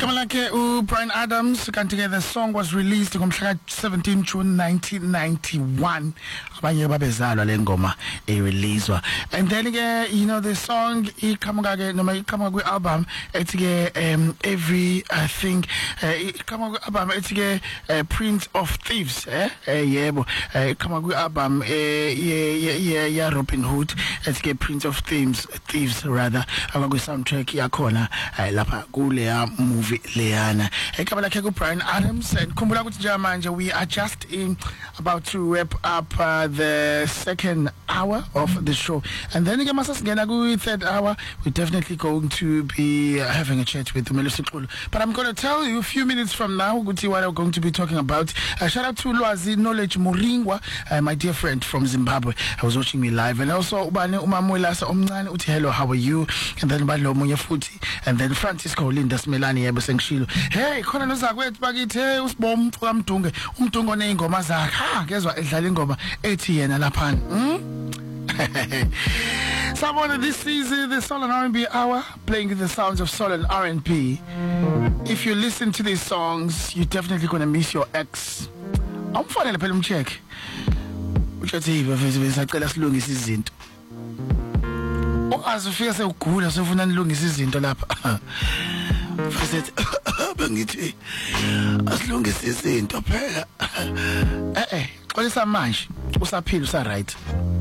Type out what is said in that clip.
Kamalake Bryan Adams kanti the song was released on 17 June 1991. Abanye babezalwa le ngoma released. And then the song ikamaka noma ikama ku album ethi every I think ikama ku album ethi Prince of Thieves yebo ikama ku album ya Robin Hood ethi Prince of Thieves rather abaku soundtrack yakhona lapha kule movie Leana. Ekabala ke Bryan Adams and kumbula ukuthi nje manje we are just about to wrap up the second hour of the show, and then again masasingena ku third hour we're definitely going to be having a chat with Melusi Xulu. But I'm going to tell you a few minutes from now ukuthi what I'm going to be talking about. Shout out to Lwazi Knowledge Muringwa, my dear friend from Zimbabwe. I was watching me live, and also ubane umamwelasa omncane uthi hello, how are you? And then balo munye futhi, and then Francisco Linda Smelani yebo sengishilo. Hey khona nozakwethu bakithi hey usibom kamdunge umdunge oneyingoma zakhe ha ngezwa edlala ingoma ethi yena lapha Someone this is the Soul and R&B hour, playing the sounds of soul and R&B. If you listen to these songs, you're definitely gonna miss your ex. I'm finally phela umcheck uchathi besacela silungisa izinto azufika sewugula sefuna nilungisa izinto lapha Faset bengithi asilungise izinto phela xolisa manje usaphila usa right